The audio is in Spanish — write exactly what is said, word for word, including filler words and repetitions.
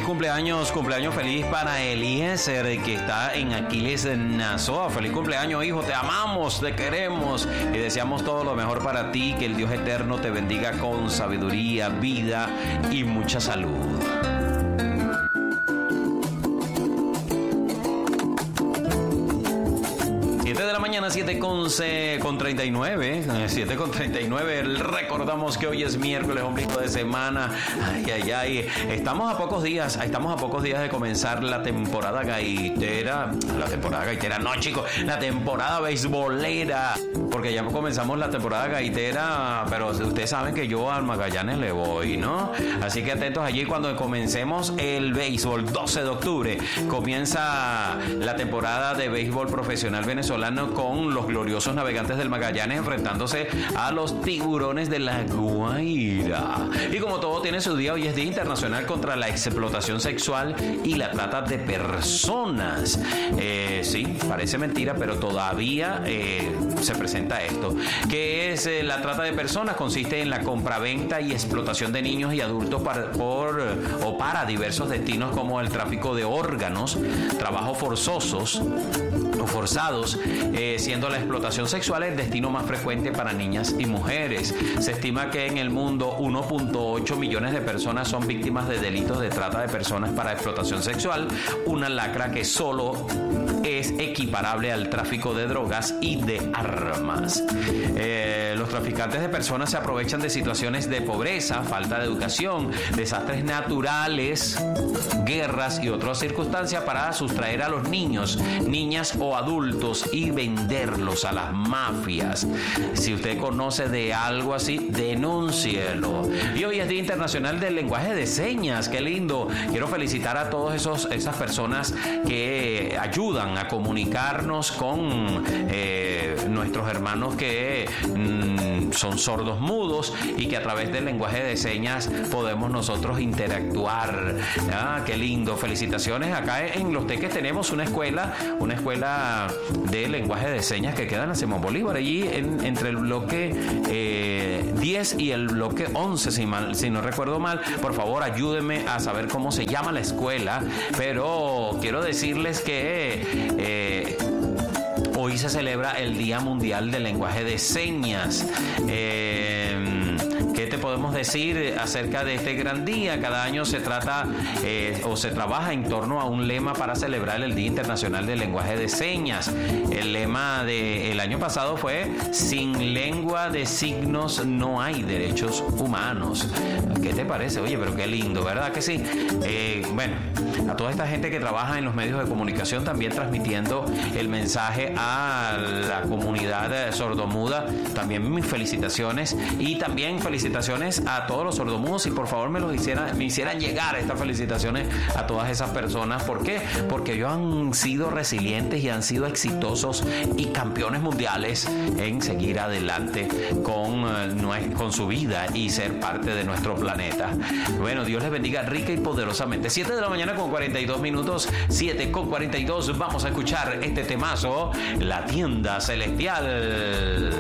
cumpleaños, cumpleaños feliz para Eliezer, que está en Aquiles Nazoa. Feliz cumpleaños, hijo, te amamos, te queremos y deseamos todo lo mejor para ti. Que el Dios eterno te bendiga con sabiduría, vida y mucha salud. siete de la mañana, siete con treinta y nueve, siete con treinta y nueve. Recordamos que hoy es miércoles, ombligo de semana. Ay, ay, ay. Estamos a pocos días, estamos a pocos días de comenzar la temporada gaitera. La temporada gaitera, no, chicos, la temporada beisbolera. Porque ya comenzamos la temporada gaitera, pero ustedes saben que yo al Magallanes le voy, ¿no? Así que atentos allí cuando comencemos el béisbol. doce de octubre comienza la temporada de béisbol profesional venezolano con los gloriosos Navegantes del Magallanes enfrentándose a los Tiburones de la Guaira. Y como todo tiene su día, hoy es Día Internacional contra la Explotación Sexual y la Trata de Personas. Eh, sí, parece mentira, pero todavía eh, se presenta esto. ¿Qué es eh, la trata de personas? Consiste en la compraventa y explotación de niños y adultos para, por o para diversos destinos como el tráfico de órganos, trabajos forzosos o forzados, eh, siendo la explotación sexual el destino más frecuente para niñas y mujeres. Se estima que en el mundo uno punto ocho millones de personas son víctimas de delitos de trata de personas para explotación sexual, una lacra que solo es equiparable al tráfico de drogas y de armas. Eh, los traficantes de personas se aprovechan de situaciones de pobreza, falta de educación, desastres naturales, guerras y otras circunstancias para sustraer a los niños, niñas o adultos y venderlos a las mafias. Si usted conoce de algo así, denúncielo. Y hoy es Día Internacional del Lenguaje de Señas. ¡Qué lindo! Quiero felicitar a todas esas personas que ayudan a comunicarnos con eh, nuestros hermanos que mm, son sordos mudos y que a través del lenguaje de señas podemos nosotros interactuar. Ah, qué lindo. Felicitaciones. Acá en Los Teques tenemos una escuela, una escuela de lenguaje de señas que queda en la Simón Bolívar, allí en, entre el bloque eh, diez y el bloque once, si, mal, si no recuerdo mal. Por favor, ayúdenme a saber cómo se llama la escuela, pero quiero decirles que eh, hoy se celebra el Día Mundial del Lenguaje de Señas. Eh, ¿Qué te podemos decir acerca de este gran día? Cada año se trata eh, o se trabaja en torno a un lema para celebrar el Día Internacional del Lenguaje de Señas. El lema del año pasado fue: sin lengua de signos no hay derechos humanos. ¿Qué te parece? Oye, pero qué lindo, ¿verdad que sí? Eh, bueno, a toda esta gente que trabaja en los medios de comunicación también transmitiendo el mensaje a la comunidad sordomuda, también mis felicitaciones, y también felicitaciones a todos los sordomudos, y por favor me los hicieran, me hicieran llegar estas felicitaciones a todas esas personas. ¿Por qué? Porque ellos han sido resilientes y han sido exitosos y campeones mundiales en seguir adelante con, uh, con su vida y ser parte de nuestro planeta. Bueno, Dios les bendiga rica y poderosamente. siete de la mañana con cuarenta y dos minutos, siete con cuarenta y dos. Vamos a escuchar este temazo, La Tienda Celestial.